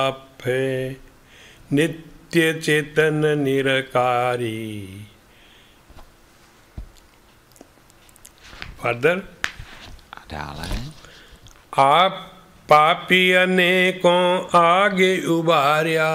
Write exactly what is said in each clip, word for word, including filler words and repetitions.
आप है नित्य चेतन निरकारी. Further. A dále. आप पापी अनेकों आगे उबार्या.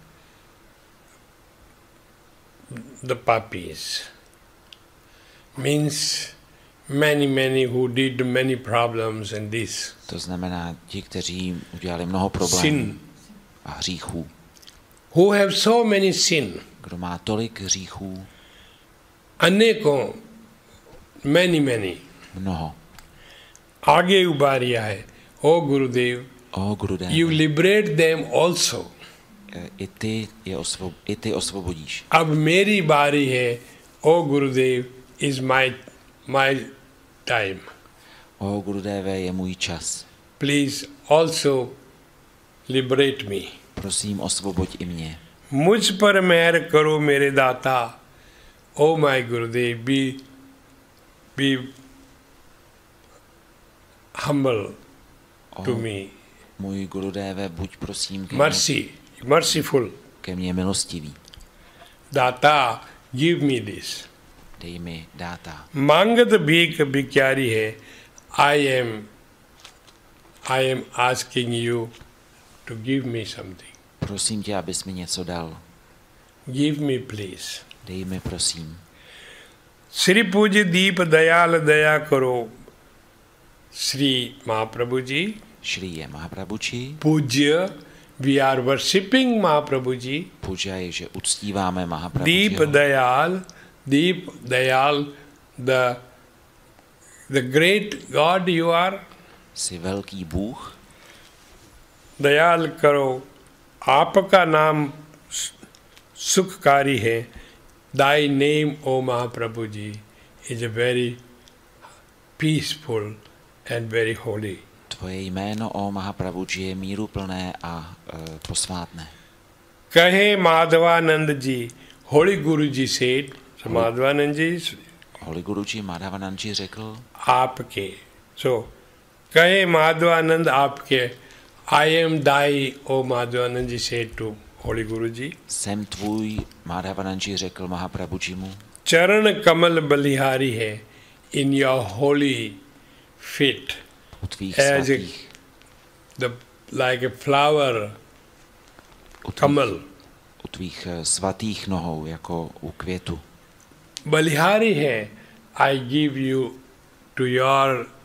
The papis means many, many who did many problems and this. To znamená ti, kteří udělali mnoho problémů Sin. A hříchů. Who have so many sin. Kdo má tolik hříchů. अनेकों, many, many. Mnoho. आगे उबारिया है. O Gurudev, O Gurudev, you liberate them also. I ty, je osvob, I ty osvobodíš. अब मेरी बारी है. O Gurudev, is my my time. O Gurudeve, je můj čas. Please also liberate me. Prosím, osvoboď i mě. मुझ पर मेहर करो मेरे दाता. O my Gurudev, be be humble O, to me. Můj Gurudeve, buď prosím ke Mercy, merciful. ke mně milostivý. दाता, give me this. Dej mi dáta. मांगत भीख भिखारी है. I am, I am asking you to give me something. Prosím tě, abys mi něco dal. Give me please. Dej mi, prosím. Shri पूज्य दीप दयाल दया करो. श्री महाप्रभु ji. Šli je Mahaprabhuji. पूज्य, we are worshipping Mahaprabhu ji. Puja je, že uctíváme Mahaprabhujiho. Deep Dayal, Deep Dayal, the the great God you are. Jsi velký Bůh. Dayal करो. आपका नाम सुखकारी है. Thy name, O Mahaprabhu ji, is a very peaceful and very holy. Tvoje jméno, o Mahaprabhuji, je míruplné a uh, posvátné. कहे माधवानंद जी. Holy Guruji said, so Madhavanand ji, Holy Guruji Madhavanandji řekl, आपके. So, कहे माधवानंद आपके. I am thy, O Madhavanand ji said to Holy Guruji. jsem tvůj, Madhavanandji řekl Mahaprabhujimu. चरण कमल बलिहारी है. In your holy feet. U tvých As a, svatých, the, like a flower, u tvých, kamal. u tvých uh, svatých nohou, jako u květu. बलिहारी है. I give you to your